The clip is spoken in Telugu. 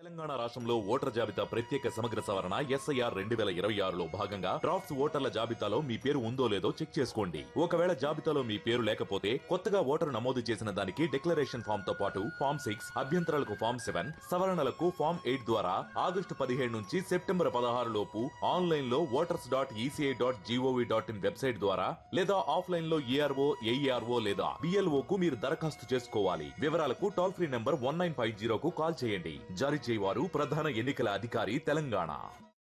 తెలంగాణ రాష్ట్రంలో ఓటర్ జాబితా ప్రత్యేక సమగ్ర సవరణ ఎస్ఐఆర్ 2026లో భాగంగా డ్రాఫ్ట్స్ ఓటర్ల జాబితాలో మీ పేరు ఉందో లేదో చెక్ చేసుకోండి. ఒకవేళ జాబితాలో మీ పేరు లేకపోతే కొత్తగా ఓటరు నమోదు చేసిన దానికి డిక్లరేషన్ ఫామ్ తో పాటు ఫామ్ 6, అభ్యంతరాలకు ఫామ్ 7, సవరణలకు ఫామ్ 8 ద్వారా ఆగస్టు 17 నుంచి సెప్టెంబర్ 16 లోపు ఆన్లైన్ లో voters.eci.gov.in వెబ్సైట్ ద్వారా లేదా ఆఫ్లైన్ లో ఏఆర్ఓ, ఏఈఆర్ఓ లేదా బిఎల్ఓ కు మీరు దరఖాస్తు చేసుకోవాలి. వివరాలకు టోల్ ఫ్రీ నంబర్ 1950 కు కాల్ చేయండి. జారీ చేయవారు ప్రధాన ఎన్నికల అధికారి తెలంగాణ.